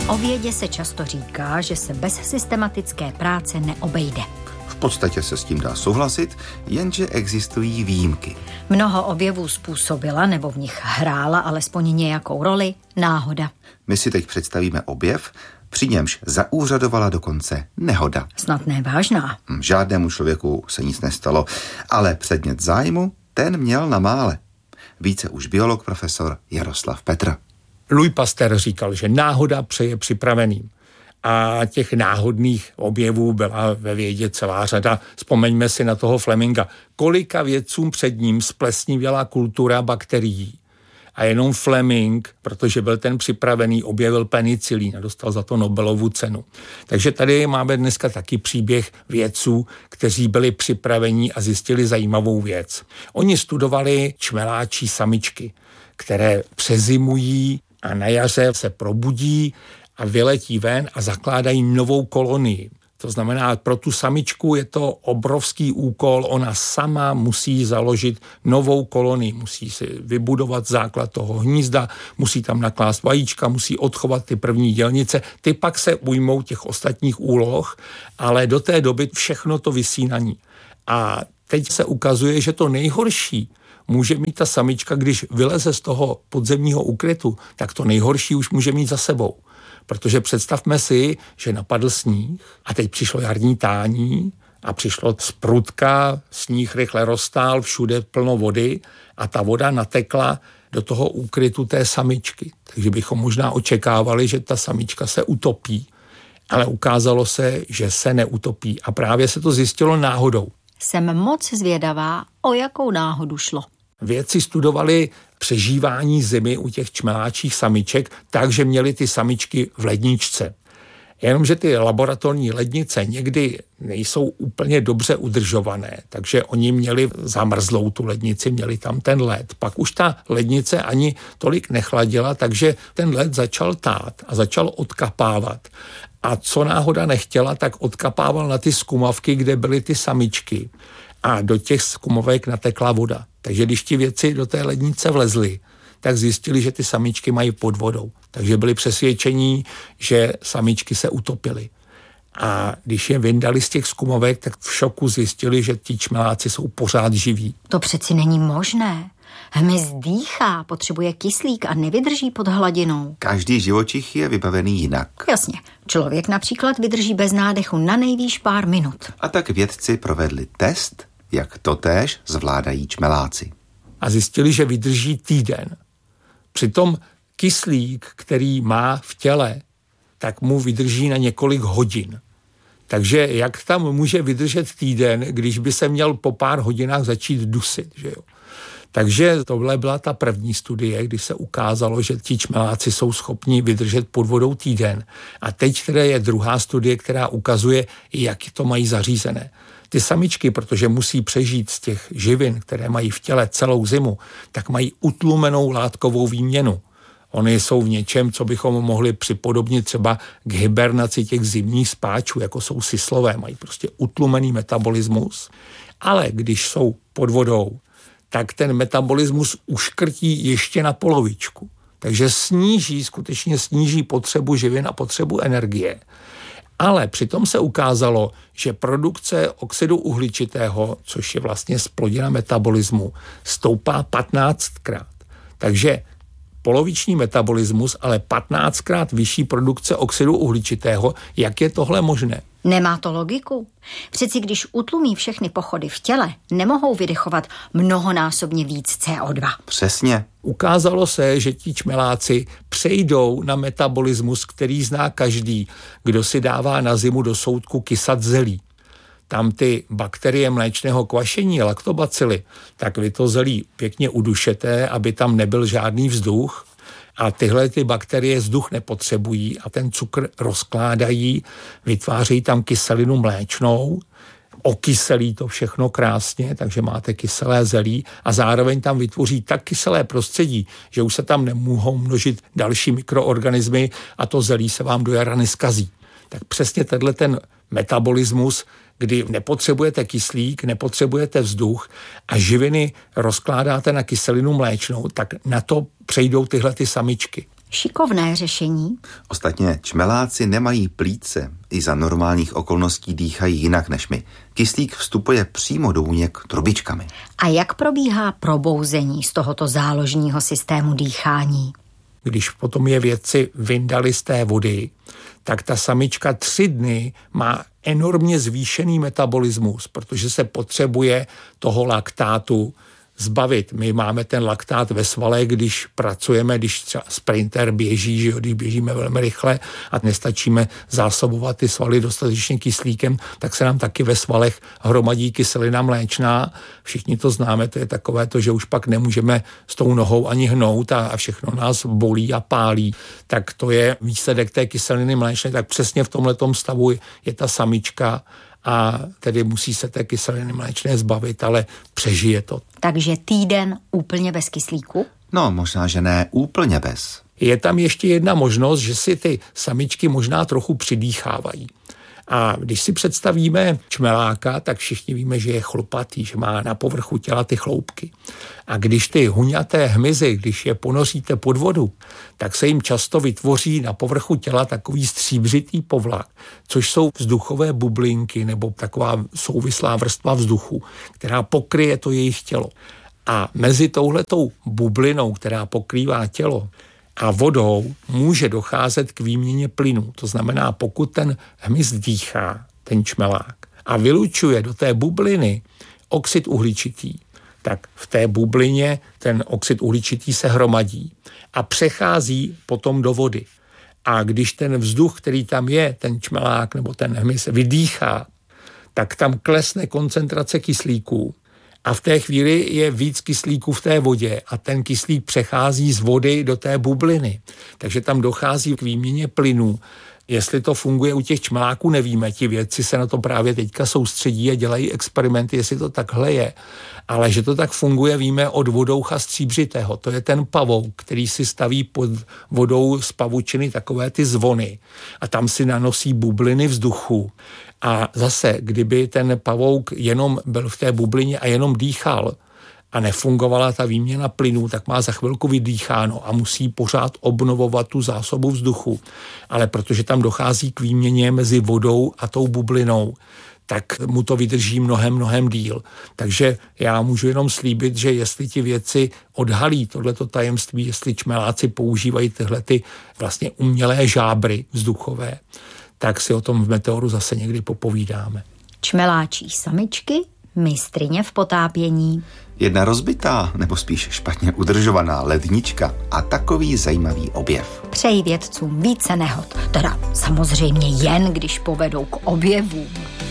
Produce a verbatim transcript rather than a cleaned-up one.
O vědě se často říká, že se bez systematické práce neobejde. V podstatě se s tím dá souhlasit, jenže existují výjimky. Mnoho objevů způsobila nebo v nich hrála alespoň nějakou roli náhoda. My si teď představíme objev, při němž zaúřadovala dokonce nehoda. Snad nevážná. Žádnému člověku se nic nestalo, ale předmět zájmu ten měl na mále. Více už biolog profesor Jaroslav Petr. Louis Pasteur říkal, že náhoda přeje připraveným. A těch náhodných objevů byla ve vědě celá řada. Vzpomeňme si na toho Fleminga. Kolika vědcům před ním splesnivěla kultura bakterií. A jenom Fleming, protože byl ten připravený, objevil penicilín a dostal za to Nobelovu cenu. Takže tady máme dneska taky příběh vědců, kteří byli připravení a zjistili zajímavou věc. Oni studovali čmeláčí samičky, které přezimují a na jaře se probudí a vyletí ven a zakládají novou kolonii. To znamená, pro tu samičku je to obrovský úkol, ona sama musí založit novou kolonii, musí si vybudovat základ toho hnízda, musí tam naklást vajíčka, musí odchovat ty první dělnice, ty pak se ujmou těch ostatních úloh, ale do té doby všechno to visí na ní. A teď se ukazuje, že to nejhorší může mít ta samička, když vyleze z toho podzemního úkrytu, tak to nejhorší už může mít za sebou. Protože představme si, že napadl sníh a teď přišlo jarní tání a přišlo z prudka, sníh rychle roztál, všude plno vody a ta voda natekla do toho úkrytu té samičky. Takže bychom možná očekávali, že ta samička se utopí, ale ukázalo se, že se neutopí a právě se to zjistilo náhodou. Jsem moc zvědavá, o jakou náhodu šlo. Vědci studovali přežívání zimy u těch čmeláčích samiček tak, že měli ty samičky v ledničce. Jenomže ty laboratorní lednice někdy nejsou úplně dobře udržované, takže oni měli zamrzlou tu lednici, měli tam ten led. Pak už ta lednice ani tolik nechladila, takže ten led začal tát a začal odkapávat. A co náhoda nechtěla, tak odkapával na ty zkumavky, kde byly ty samičky. A do těch zkumovek natekla voda. Takže když ti vědci do té lednice vlezli, tak zjistili, že ty samičky mají pod vodou. Takže byli přesvědčení, že samičky se utopily. A když je vyndali z těch zkumovek, tak v šoku zjistili, že ti čmeláci jsou pořád živí. To přeci není možné. Hmyz dýchá, potřebuje kyslík a nevydrží pod hladinou. Každý živočich je vybavený jinak. Jasně. Člověk například vydrží bez nádechu na nejvýš pár minut. A tak vědci provedli test, jak totéž zvládají čmeláci. A zjistili, že vydrží týden. Přitom kyslík, který má v těle, tak mu vydrží na několik hodin. Takže jak tam může vydržet týden, když by se měl po pár hodinách začít dusit, že jo? Takže tohle byla ta první studie, kdy se ukázalo, že ti čmeláci jsou schopni vydržet pod vodou týden. A teď teda je druhá studie, která ukazuje, jak to mají zařízené. Ty samičky, protože musí přežít z těch živin, které mají v těle celou zimu, tak mají utlumenou látkovou výměnu. Ony jsou v něčem, co bychom mohli připodobnit třeba k hibernaci těch zimních spáčů, jako jsou syslové, mají prostě utlumený metabolismus. Ale když jsou pod vodou, tak ten metabolismus uškrtí ještě na polovičku. Takže sníží, skutečně sníží potřebu živin a potřebu energie. Ale přitom se ukázalo, že produkce oxidu uhličitého, což je vlastně zplodina metabolismu, stoupá patnáctkrát. Takže poloviční metabolismus, ale patnáctkrát vyšší produkce oxidu uhličitého. Jak je tohle možné? Nemá to logiku. Přeci když utlumí všechny pochody v těle, nemohou vydechovat mnohonásobně víc C O dva. Přesně. Ukázalo se, že ti čmeláci přejdou na metabolismus, který zná každý, kdo si dává na zimu do soudku kysat zelí. Tam ty bakterie mléčného kvašení, laktobacily, tak vy to zelí pěkně udušete, aby tam nebyl žádný vzduch. A tyhle ty bakterie vzduch nepotřebují a ten cukr rozkládají, vytvářejí tam kyselinu mléčnou, okyselí to všechno krásně, takže máte kyselé zelí a zároveň tam vytvoří tak kyselé prostředí, že už se tam nemohou množit další mikroorganismy a to zelí se vám do jara neskazí. Tak přesně tenhle ten metabolismus, kdy nepotřebujete kyslík, nepotřebujete vzduch a živiny rozkládáte na kyselinu mléčnou, tak na to přejdou tyhle ty samičky. Šikovné řešení. Ostatně čmeláci nemají plíce, i za normálních okolností dýchají jinak než my. Kyslík vstupuje přímo do buněk trubičkami. A jak probíhá probouzení z tohoto záložního systému dýchání? Když potom je vědci vyndali z té vody, tak ta samička tři dny má enormně zvýšený metabolismus, protože se potřebuje toho laktátu zbavit. My máme ten laktát ve svalech, když pracujeme, když třeba sprinter běží, že jo, když běžíme velmi rychle a nestačíme zásobovat ty svaly dostatečně kyslíkem, tak se nám taky ve svalech hromadí kyselina mléčná. Všichni to známe, to je takové to, že už pak nemůžeme s tou nohou ani hnout a, a všechno nás bolí a pálí. Tak to je výsledek té kyseliny mléčné, tak přesně v tomhletom stavu je ta samička, a tedy musí se té kyseliny mléčné zbavit, ale přežije to. Takže týden úplně bez kyslíku? No, možná, že ne úplně bez. Je tam ještě jedna možnost, že si ty samičky možná trochu přidýchávají. A když si představíme čmeláka, tak všichni víme, že je chlupatý, že má na povrchu těla ty chloupky. A když ty huňaté hmyzy, když je ponoříte pod vodu, tak se jim často vytvoří na povrchu těla takový stříbřitý povlak, což jsou vzduchové bublinky nebo taková souvislá vrstva vzduchu, která pokryje to jejich tělo. A mezi touhletou bublinou, která pokrývá tělo, a vodou může docházet k výměně plynů. To znamená, pokud ten hmyz dýchá, ten čmelák, a vylučuje do té bubliny oxid uhličitý, tak v té bublině ten oxid uhličitý se hromadí a přechází potom do vody. A když ten vzduch, který tam je, ten čmelák nebo ten hmyz vydýchá, tak tam klesne koncentrace kyslíků. A v té chvíli je víc kyslíku v té vodě a ten kyslík přechází z vody do té bubliny. Takže tam dochází k výměně plynů. Jestli to funguje u těch čmeláků, nevíme. Ti vědci se na to právě teďka soustředí a dělají experimenty, jestli to takhle je. Ale že to tak funguje, víme od vodoucha stříbřitého. To je ten pavouk, který si staví pod vodou z pavučiny takové ty zvony. A tam si nanosí bubliny vzduchu. A zase, kdyby ten pavouk jenom byl v té bublině a jenom dýchal a nefungovala ta výměna plynů, tak má za chvilku vydýcháno a musí pořád obnovovat tu zásobu vzduchu. Ale protože tam dochází k výměně mezi vodou a tou bublinou, tak mu to vydrží mnohem, mnohem díl. Takže já můžu jenom slíbit, že jestli ti vědci odhalí tohleto tajemství, jestli čmeláci používají tyhle ty vlastně umělé žábry vzduchové, tak si o tom v Meteoru zase někdy popovídáme. Čmeláčí samičky, mistryně v potápění. Jedna rozbitá, nebo spíš špatně udržovaná lednička a takový zajímavý objev. Přeji vědcům více nehod, teda samozřejmě jen, když povedou k objevům.